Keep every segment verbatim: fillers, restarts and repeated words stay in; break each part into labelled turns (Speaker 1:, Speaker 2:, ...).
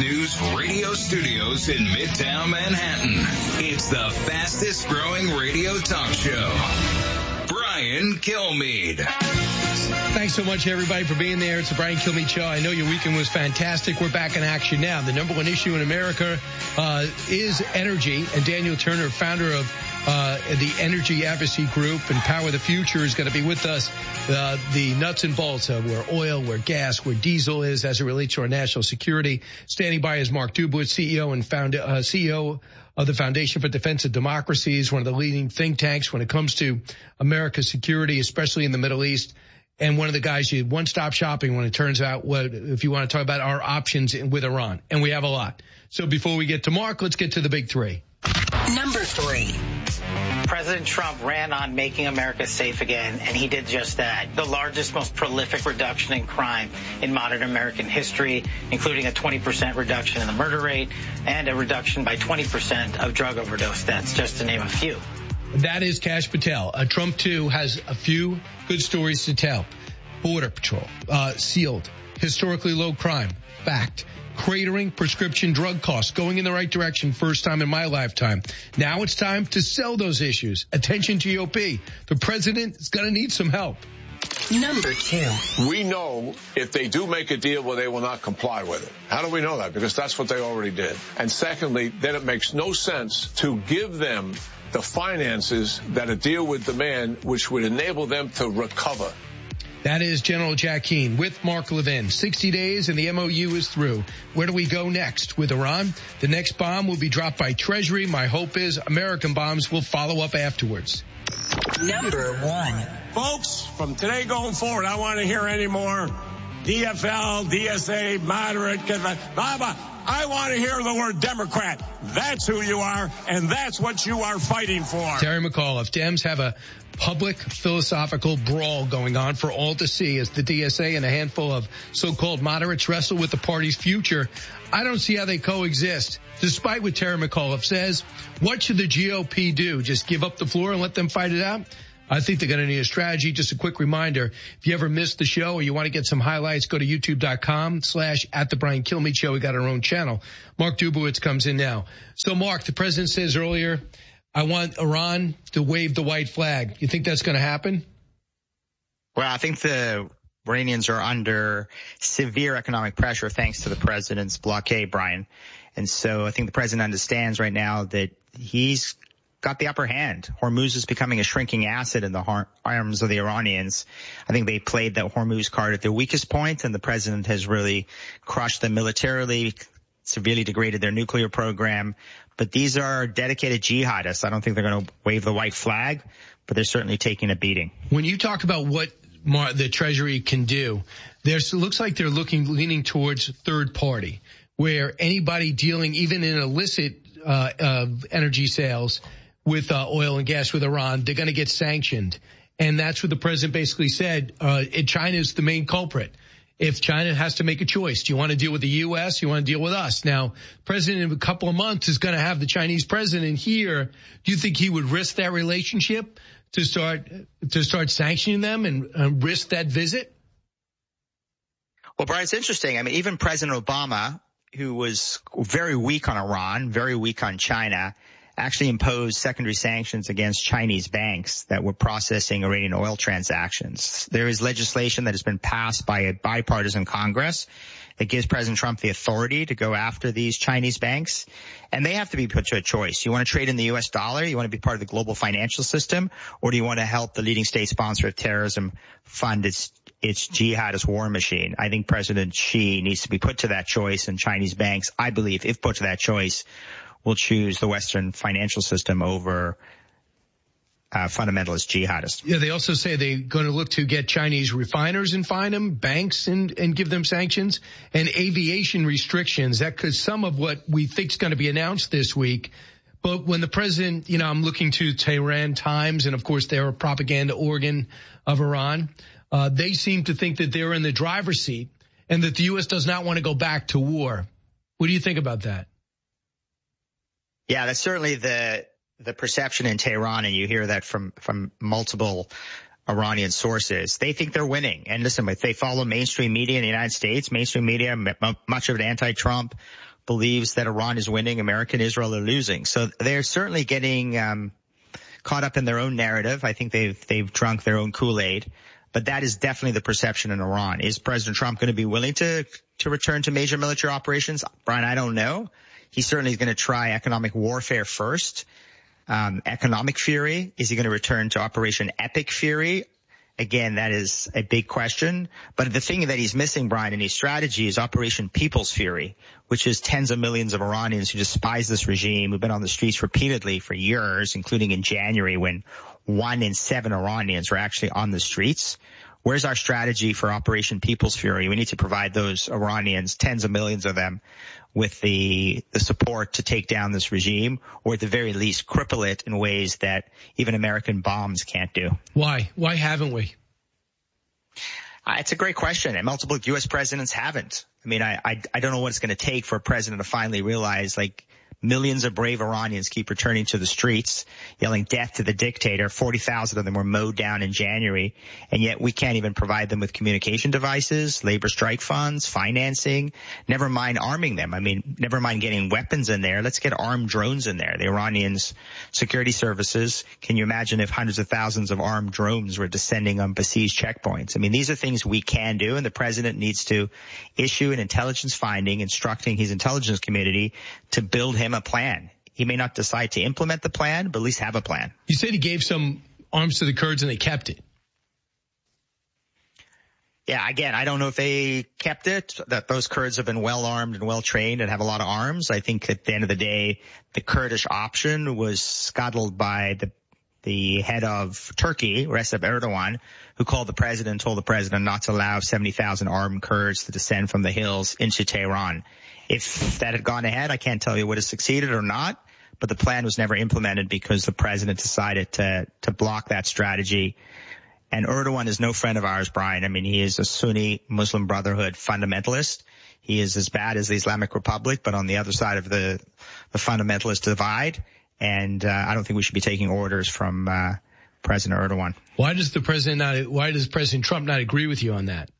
Speaker 1: News radio studios in Midtown Manhattan. It's the fastest growing radio talk show. Brian Kilmeade.
Speaker 2: Thanks so much, everybody, for being there. It's the Brian Kilmeade Show. I know your weekend was fantastic. We're back in action now. The number one issue in America uh, is energy. And Daniel Turner, founder of uh, the Energy Advocacy Group and Power the Future, is going to be with us. Uh, the nuts and bolts of where oil, where gas, where diesel is as it relates to our national security. Standing by is Mark Dubowitz, C E O and founder, uh, C E O of the Foundation for Defense of Democracies, one of the leading think tanks when it comes to America's security, especially in the Middle East. And one of the guys you one-stop shopping when it turns out what if you want to talk about our options with Iran. And we have a lot. So before we get to Mark, let's get to the big three.
Speaker 3: Number three.
Speaker 4: President Trump ran on making America safe again, and he did just that. The largest, most prolific reduction in crime in modern American history, including a twenty percent reduction in the murder rate and a reduction by twenty percent of drug overdose deaths, just to name a few.
Speaker 2: That is Kash Patel. Uh, Trump, too, has a few good stories to tell. Border Patrol, uh, sealed. Historically low crime, fact. Cratering prescription drug costs, going in the right direction, first time in my lifetime. Now it's time to sell those issues. Attention G O P. The president is going to need some help.
Speaker 3: Number two.
Speaker 5: We know if they do make a deal where they will not comply with it. How do we know that? Because that's what they already did. And secondly, then it makes no sense to give them the finances that a deal would demand, which would enable them to recover.
Speaker 2: That is General Jack Keane with Mark Levin. sixty days and the M O U is through. Where do we go next with Iran? The next bomb will be dropped by Treasury. My hope is American bombs will follow up afterwards.
Speaker 3: Number one.
Speaker 6: Folks, from today going forward, I want to hear any more D F L, D S A, moderate, blah, blah. I want to hear the word Democrat. That's who you are, and that's what you are fighting for.
Speaker 2: Terry McAuliffe. Dems have a public philosophical brawl going on for all to see as the D S A and a handful of so-called moderates wrestle with the party's future. I don't see how they coexist. Despite what Terry McAuliffe says, what should the G O P do? Just give up the floor and let them fight it out? I think they're going to need a strategy. Just a quick reminder, if you ever missed the show or you want to get some highlights, go to youtube.com slash at the Brian Kilmeade Show. We got our own channel. Mark Dubowitz comes in now. So, Mark, the president says earlier, I want Iran to wave the white flag. You think that's going to happen?
Speaker 7: Well, I think the Iranians are under severe economic pressure thanks to the president's blockade, Brian. And so I think the president understands right now that he's got the upper hand. Hormuz is becoming a shrinking asset in the arms of the Iranians. I think they played that Hormuz card at their weakest point, and the president has really crushed them militarily, severely degraded their nuclear program. But these are dedicated jihadists. I don't think they're going to wave the white flag, but they're certainly taking a beating.
Speaker 2: When you talk about what the Treasury can do, there's, it looks like they're looking, leaning towards third party, where anybody dealing even in illicit uh, uh, energy sales with uh, oil and gas with Iran, they're going to get sanctioned. And that's what the president basically said. Uh, China is the main culprit. If China has to make a choice, do you want to deal with the U S? You want to deal with us? Now, president in a couple of months is going to have the Chinese president here. Do you think he would risk that relationship to start to start sanctioning them and uh, risk that visit?
Speaker 7: Well, Brian, it's interesting. I mean, even President Obama, who was very weak on Iran, very weak on China, actually imposed secondary sanctions against Chinese banks that were processing Iranian oil transactions. There is legislation that has been passed by a bipartisan Congress that gives President Trump the authority to go after these Chinese banks, and they have to be put to a choice. You want to trade in the U S dollar? You want to be part of the global financial system? Or do you want to help the leading state sponsor of terrorism fund its its jihadist war machine? I think President Xi needs to be put to that choice, and Chinese banks, I believe, if put to that choice, will choose the Western financial system over uh, fundamentalist jihadists.
Speaker 2: Yeah, they also say they're going to look to get Chinese refiners and fine them, banks and, and give them sanctions, and aviation restrictions. That could some of what we think is going to be announced this week. But when the president, you know, I'm looking to Tehran Times, and of course they're a propaganda organ of Iran. Uh, they seem to think that they're in the driver's seat and that the U S does not want to go back to war. What do you think about that?
Speaker 7: Yeah, that's certainly the the perception in Tehran, and you hear that from from multiple Iranian sources. They think they're winning. And listen, if they follow mainstream media in the United States, mainstream media, much of it anti-Trump, believes that Iran is winning, America and Israel are losing. So they're certainly getting um, caught up in their own narrative. I think they've they've drunk their own Kool-Aid. But that is definitely the perception in Iran. Is President Trump going to be willing to to return to major military operations? Brian, I don't know. He certainly is going to try economic warfare first. Um, economic fury. Is he going to return to Operation Epic Fury? Again, that is a big question. But the thing that he's missing, Brian, in his strategy is Operation People's Fury, which is tens of millions of Iranians who despise this regime, who've been on the streets repeatedly for years, including in January when one in seven Iranians were actually on the streets. Where's our strategy for Operation People's Fury? We need to provide those Iranians, tens of millions of them, with the, the support to take down this regime, or at the very least cripple it in ways that even American bombs can't do.
Speaker 2: Why? Why haven't we?
Speaker 7: Uh, it's a great question, and multiple U S presidents haven't. I mean, I, I, I don't know what it's going to take for a president to finally realize, like, millions of brave Iranians keep returning to the streets, yelling death to the dictator. forty thousand of them were mowed down in January, and yet we can't even provide them with communication devices, labor strike funds, financing, never mind arming them. I mean, never mind getting weapons in there. Let's get armed drones in there. The Iranians' security services, can you imagine if hundreds of thousands of armed drones were descending on besieged checkpoints? I mean, these are things we can do, and the president needs to issue an intelligence finding instructing his intelligence community to build him a plan. He may not decide to implement the plan, but at least have a plan.
Speaker 2: You said he gave some arms to the Kurds and they kept it.
Speaker 7: Yeah, again, I don't know if they kept it, that those Kurds have been well armed and well trained and have a lot of arms. I think at the end of the day, the Kurdish option was scuttled by the the head of Turkey, Recep Erdogan, who called the president, told the president not to allow seventy thousand armed Kurds to descend from the hills into Tehran. If that had gone ahead, I can't tell you would have succeeded or not, but the plan was never implemented because the president decided to to block that strategy. And Erdogan is no friend of ours, Brian. I mean, he is a Sunni Muslim Brotherhood fundamentalist. He is as bad as the Islamic Republic, but on the other side of the the fundamentalist divide. And uh, I don't think we should be taking orders from uh, President Erdogan.
Speaker 2: Why does the president not? Why does President Trump not agree with you on that?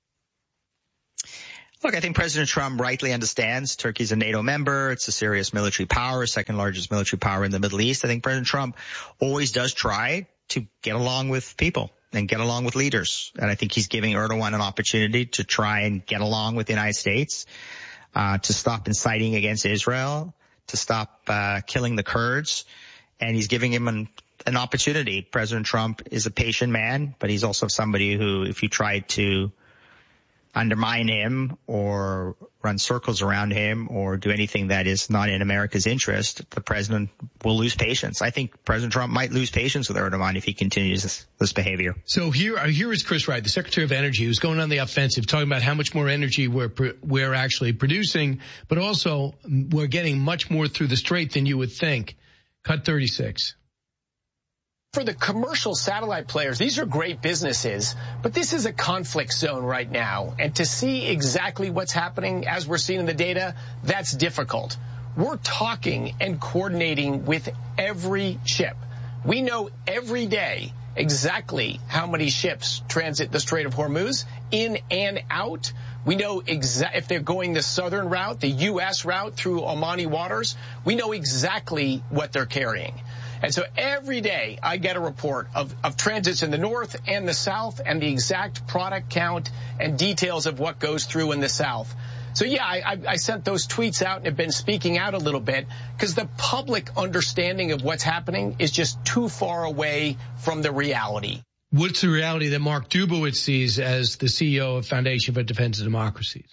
Speaker 7: Look, I think President Trump rightly understands Turkey's a NATO member. It's a serious military power, second largest military power in the Middle East. I think President Trump always does try to get along with people and get along with leaders. And I think he's giving Erdogan an opportunity to try and get along with the United States, uh, to stop inciting against Israel, to stop uh, killing the Kurds. And he's giving him an, an opportunity. President Trump is a patient man, but he's also somebody who, if you try to undermine him or run circles around him or do anything that is not in America's interest, the president will lose patience. I think President Trump might lose patience with Erdogan if he continues this, this behavior.
Speaker 2: So here, here is Chris Wright, the Secretary of Energy, who's going on the offensive, talking about how much more energy we're we're actually producing, but also we're getting much more through the Strait than you would think. Cut thirty-six.
Speaker 8: For the commercial satellite players, these are great businesses, but this is a conflict zone right now. And to see exactly what's happening as we're seeing in the data, that's difficult. We're talking and coordinating with every ship. We know every day exactly how many ships transit the Strait of Hormuz in and out. We know exa- if they're going the southern route, the U S route through Omani waters, we know exactly what they're carrying. And so every day I get a report of, of transits in the north and the south and the exact product count and details of what goes through in the south. So, yeah, I, I sent those tweets out and have been speaking out a little bit because the public understanding of what's happening is just too far away from the reality.
Speaker 2: What's the reality that Mark Dubowitz sees as the C E O of Foundation for Defense of Democracies?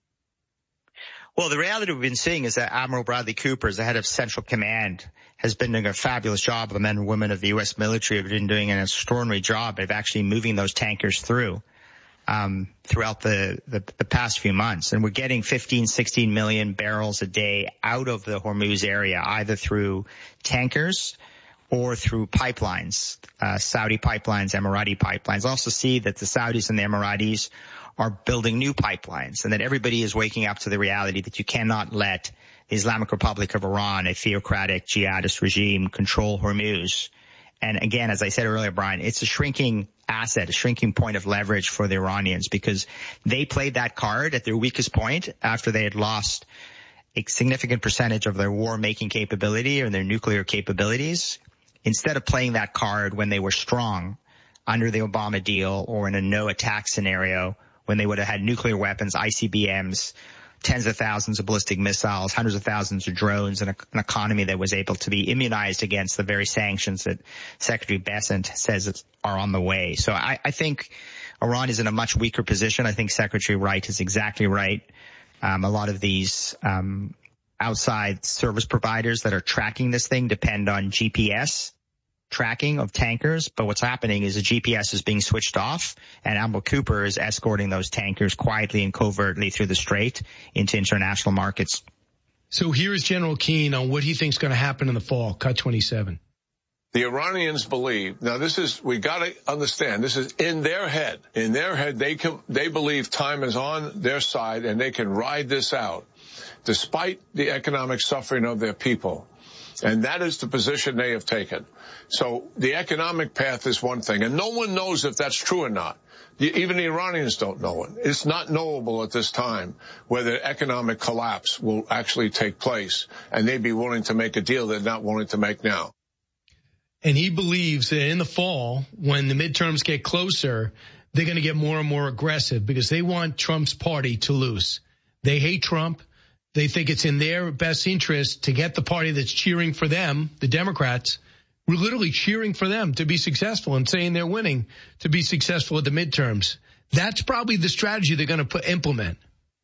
Speaker 7: Well, the reality we've been seeing is that Admiral Bradley Cooper, as the head of Central Command, has been doing a fabulous job. The men and women of the U S military have been doing an extraordinary job of actually moving those tankers through um throughout the, the, the past few months. And we're getting fifteen, sixteen million barrels a day out of the Hormuz area, either through tankers or through pipelines, uh, Saudi pipelines, Emirati pipelines. I also see that the Saudis and the Emiratis are building new pipelines and that everybody is waking up to the reality that you cannot let the Islamic Republic of Iran, a theocratic jihadist regime, control Hormuz. And again, as I said earlier, Brian, it's a shrinking asset, a shrinking point of leverage for the Iranians because they played that card at their weakest point after they had lost a significant percentage of their war-making capability or their nuclear capabilities, instead of playing that card when they were strong under the Obama deal or in a no-attack scenario when they would have had nuclear weapons, I C B Ms, tens of thousands of ballistic missiles, hundreds of thousands of drones, and a, an economy that was able to be immunized against the very sanctions that Secretary Bessent says are on the way. So I, I think Iran is in a much weaker position. I think Secretary Wright is exactly right. Um, a lot of these um, outside service providers that are tracking this thing depend on G P S tracking of tankers, but what's happening is the G P S is being switched off, and Admiral Cooper is escorting those tankers quietly and covertly through the strait into international markets.
Speaker 2: So here's General Keane on what he thinks is going to happen in the fall. Cut twenty-seven.
Speaker 5: The Iranians believe, now this is, we got to understand, this is in their head. In their head, they can, they believe time is on their side and they can ride this out despite the economic suffering of their people. And that is the position they have taken. So the economic path is one thing, and no one knows if that's true or not. Even the Iranians don't know it. It's not knowable at this time whether economic collapse will actually take place, and they'd be willing to make a deal they're not willing to make now.
Speaker 2: And he believes that in the fall, when the midterms get closer, they're going to get more and more aggressive because they want Trump's party to lose. They hate Trump. They think it's in their best interest to get the party that's cheering for them, the Democrats, we're literally cheering for them to be successful and saying they're winning to be successful at the midterms. That's probably the strategy they're going to put, implement.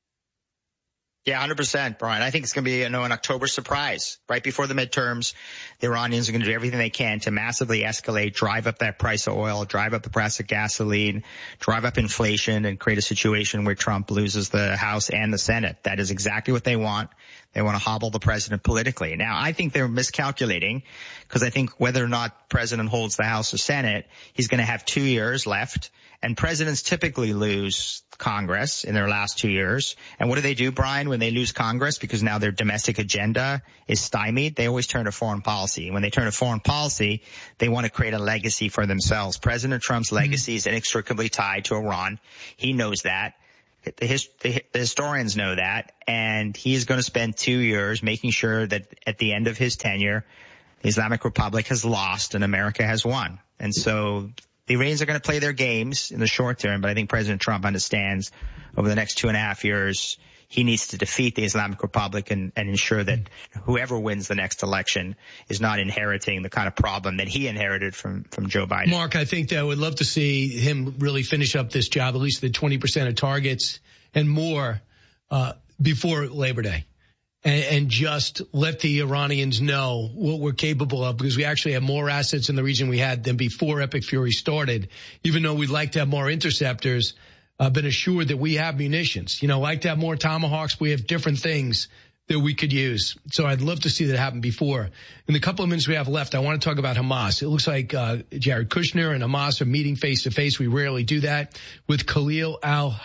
Speaker 7: Yeah, one hundred percent, Brian. I think it's going to be, you know, an October surprise. Right before the midterms, the Iranians are going to do everything they can to massively escalate, drive up that price of oil, drive up the price of gasoline, drive up inflation, and create a situation where Trump loses the House and the Senate. That is exactly what they want. They want to hobble the president politically. Now, I think they're miscalculating because I think whether or not president holds the House or Senate, he's going to have two years left. And presidents typically lose Congress in their last two years. And what do they do, Brian, when they lose Congress? Because now their domestic agenda is stymied. They always turn to foreign policy. When they turn to foreign policy, they want to create a legacy for themselves. President Trump's legacy is inextricably tied to Iran. He knows that. The, his, the, the historians know that. And he's going to spend two years making sure that at the end of his tenure, the Islamic Republic has lost and America has won. And so the Iranians are going to play their games in the short term, but I think President Trump understands over the next two and a half years he needs to defeat the Islamic Republic and, and ensure that whoever wins the next election is not inheriting the kind of problem that he inherited from, from Joe Biden.
Speaker 2: Mark, I think that I would love to see him really finish up this job, at least the twenty percent of targets and more uh before Labor Day. And, and just let the Iranians know what we're capable of, because we actually have more assets in the region we had than before Epic Fury started. Even though we'd like to have more interceptors, I've been assured that we have munitions. You know, like to have more Tomahawks. We have different things that we could use. So I'd love to see that happen before. In the couple of minutes we have left, I want to talk about Hamas. It looks like uh Jared Kushner and Hamas are meeting face to face. We rarely do that. With Khalil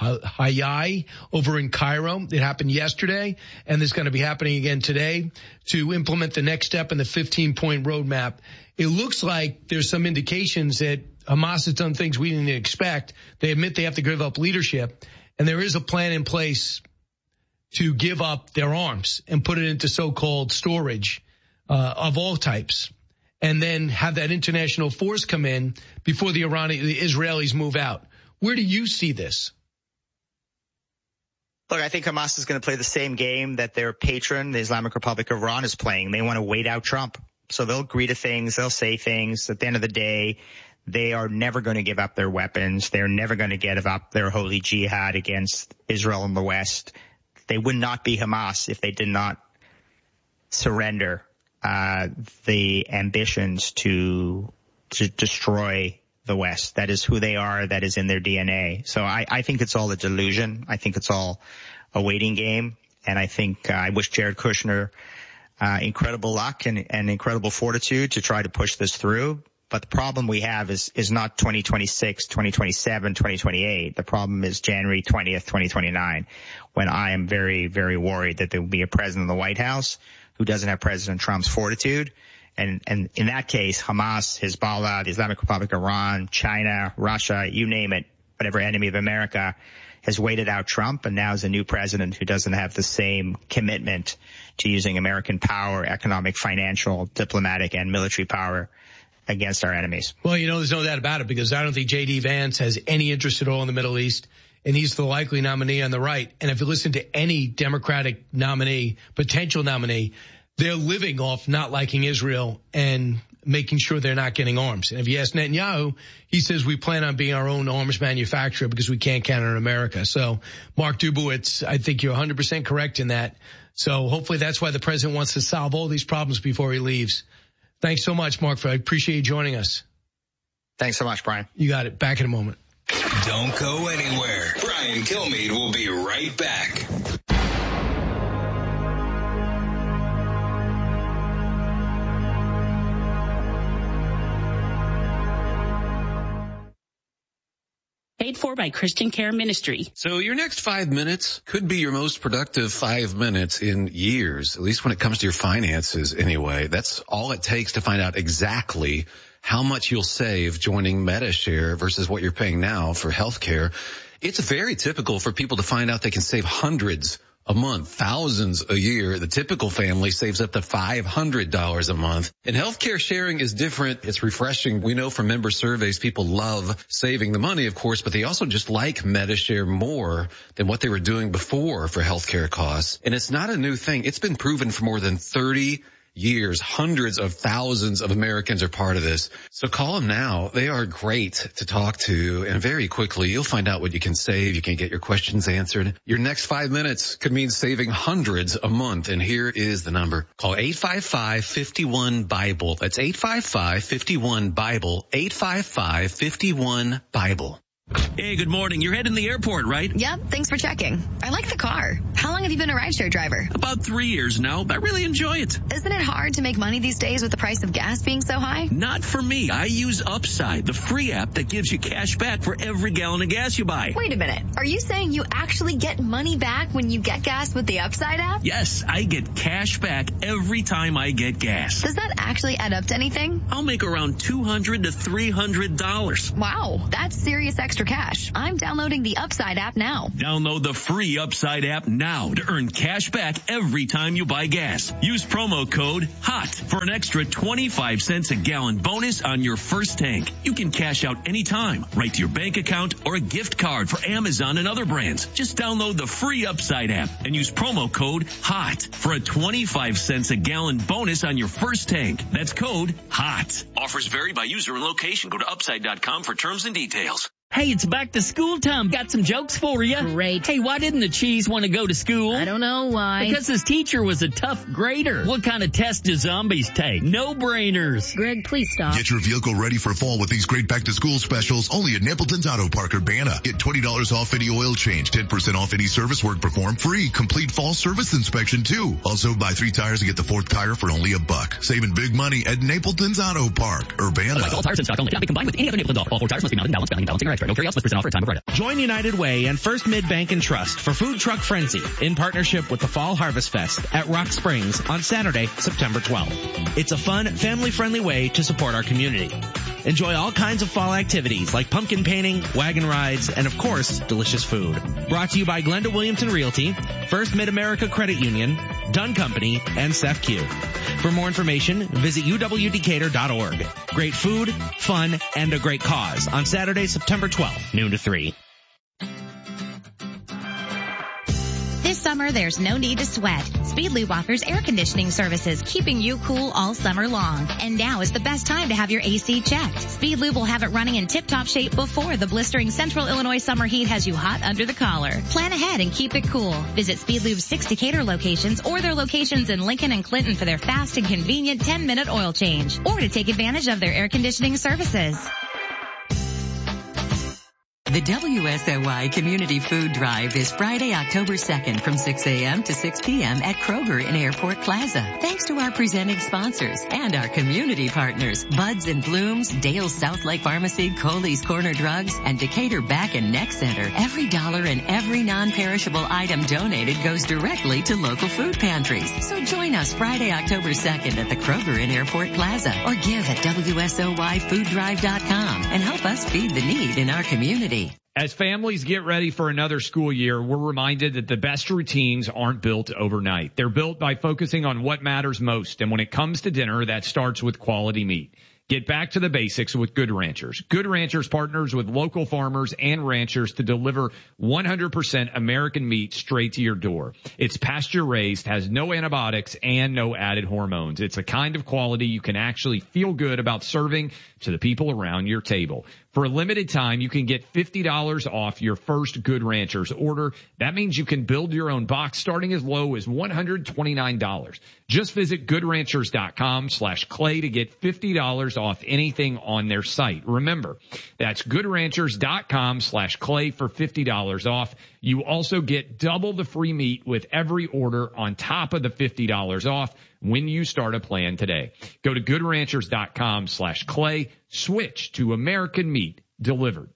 Speaker 2: al-Hayai over in Cairo. It happened yesterday, and it's going to be happening again today to implement the next step in the fifteen-point roadmap. It looks like there's some indications that Hamas has done things we didn't expect. They admit they have to give up leadership, and there is a plan in place to give up their arms and put it into so-called storage uh, of all types, and then have that international force come in before the Iranian, the Israelis move out. Where do you see this?
Speaker 7: Look, I think Hamas is going to play the same game that their patron, the Islamic Republic of Iran, is playing. They want to wait out Trump. So they'll agree to things. They'll say things. At the end of the day, they are never going to give up their weapons. They're never going to give up their holy jihad against Israel and the West. They would not be Hamas if they did not surrender uh the ambitions to to destroy the West. That is who they are. That is in their D N A. So I, I think it's all a delusion. I think it's all a waiting game. And I think uh, I wish Jared Kushner uh incredible luck and, and incredible fortitude to try to push this through. But the problem we have is, is not twenty twenty-six, twenty twenty-seven, twenty twenty-eight. The problem is January twentieth, twenty twenty-nine, when I am very, very worried that there will be a president in the White House who doesn't have President Trump's fortitude. And, and in that case, Hamas, Hezbollah, the Islamic Republic of Iran, China, Russia, you name it, whatever enemy of America has waited out Trump, and now is a new president who doesn't have the same commitment to using American power, economic, financial, diplomatic, and military power against our enemies.
Speaker 2: Well, you know, there's no doubt about it, because I don't think J D Vance has any interest at all in the Middle East, and he's the likely nominee on the right. And if you listen to any Democratic nominee, potential nominee, they're living off not liking Israel and making sure they're not getting arms. And if you ask Netanyahu, he says we plan on being our own arms manufacturer because we can't count on America. So, Mark Dubowitz, I think you're one hundred percent correct in that. So hopefully that's why the president wants to solve all these problems before he leaves. Thanks so much, Mark. I appreciate you joining us.
Speaker 7: Thanks so much, Brian.
Speaker 2: You got it. Back in a moment.
Speaker 1: Don't go anywhere. Brian Kilmeade will be right back.
Speaker 9: Paid for by Christian Care Ministry.
Speaker 10: So your next five minutes could be your most productive five minutes in years, at least when it comes to your finances anyway. That's all it takes to find out exactly how much you'll save joining MediShare versus what you're paying now for healthcare. It's very typical for people to find out they can save hundreds a month, thousands a year. The typical family saves up to five hundred dollars a month. And healthcare sharing is different. It's refreshing. We know from member surveys, people love saving the money, of course, but they also just like MediShare more than what they were doing before for healthcare costs. And it's not a new thing. It's been proven for more than thirty years. Hundreds of thousands of Americans are part of this. So call them now. They are great to talk to, and very quickly you'll find out what you can save. You can get your questions answered. Your next five minutes could mean saving hundreds a month, and here is the number. Call eight five five, five one, BIBLE. That's eight five five, five one, BIBLE. eight five five, five one, BIBLE.
Speaker 11: Hey, good morning. You're heading to the airport, right?
Speaker 12: Yep, thanks for checking. I like the car. How long have you been a rideshare driver?
Speaker 11: About three years now. I really enjoy it.
Speaker 12: Isn't it hard to make money these days with the price of gas being so high?
Speaker 11: Not for me. I use Upside, the free app that gives you cash back for every gallon of gas you buy.
Speaker 12: Wait a minute. Are you saying you actually get money back when you get gas with the Upside app?
Speaker 11: Yes, I get cash back every time I get gas.
Speaker 12: Does that actually add up to anything?
Speaker 11: I'll make around two hundred to three hundred dollars.
Speaker 12: Wow, that's serious extra cash. I'm downloading the Upside app now.
Speaker 11: Download the free Upside app now to earn cash back every time you buy gas. Use promo code HOT for an extra twenty-five cents a gallon bonus on your first tank. You can cash out anytime, right to your bank account or a gift card for Amazon and other brands. Just download the free Upside app and use promo code HOT for a twenty-five cents a gallon bonus on your first tank. That's code HOT. Offers vary by user and location. Go to upside dot com for terms and details.
Speaker 13: Hey, it's back to school time. Got some jokes for you.
Speaker 14: Great.
Speaker 13: Hey, why didn't the cheese want to go to school?
Speaker 14: I don't know why.
Speaker 13: Because his teacher was a tough grader. What kind of test do zombies take? No-brainers.
Speaker 14: Greg, please stop.
Speaker 15: Get your vehicle ready for fall with these great back-to-school specials only at Napleton's Auto Park, Urbana. Get twenty dollars off any oil change, ten percent off any service work performed, free complete fall service inspection too. Also, buy three tires and get the fourth tire for only a buck. Saving big money at Napleton's Auto Park, Urbana.
Speaker 13: Otherwise, all tires in stock only. Cannot be combined with any other Napleton's offer. All four tires must be mounted, balanced, balancing, balancing, or extra. No carry outs must present offer at time of write-up.
Speaker 16: Join United Way and First Mid Bank and Trust for Food Truck Frenzy in partnership with the Fall Harvest Fest at Rock Springs on Saturday, September twelfth. It's a fun, family-friendly way to support our community. Enjoy all kinds of fall activities like pumpkin painting, wagon rides, and of course, delicious food. Brought to you by Glenda Williamson Realty, First Mid-America Credit Union, Dunn Company, and S E F Q. For more information, visit U W Decatur dot org. Great food, fun, and a great cause on Saturday, September twelfth, noon to three.
Speaker 17: This summer, there's no need to sweat. Speedlube offers air conditioning services, keeping you cool all summer long. And now is the best time to have your A C checked. Speedlube will have it running in tip-top shape before the blistering Central Illinois summer heat has you hot under the collar. Plan ahead and keep it cool. Visit Speedlube's six Decatur locations or their locations in Lincoln and Clinton for their fast and convenient ten-minute oil change, or to take advantage of their air conditioning services.
Speaker 3: The W S O Y Community Food Drive is Friday, October second from six a.m. to six p.m. at Kroger in Airport Plaza. Thanks to our presenting sponsors and our community partners, Buds and Blooms, Dale's South Lake Pharmacy, Coley's Corner Drugs, and Decatur Back and Neck Center. Every dollar and every non-perishable item donated goes directly to local food pantries. So join us Friday, October second at the Kroger in Airport Plaza, or give at W S O Y food drive dot com and help us feed the need in our community.
Speaker 18: As families get ready for another school year, we're reminded that the best routines aren't built overnight. They're built by focusing on what matters most. And when it comes to dinner, that starts with quality meat. Get back to the basics with Good Ranchers. Good Ranchers partners with local farmers and ranchers to deliver one hundred percent American meat straight to your door. It's pasture raised, has no antibiotics, and no added hormones. It's a kind of quality you can actually feel good about serving to the people around your table. For a limited time, you can get fifty dollars off your first Good Ranchers order. That means you can build your own box starting as low as one hundred twenty-nine dollars. Just visit goodranchers.com slash clay to get fifty dollars off anything on their site. Remember, that's goodranchers.com slash clay for fifty dollars off. You also get double the free meat with every order on top of the fifty dollars off when you start a plan today. Go to goodranchers.com slash clay. Switch to American meat delivered.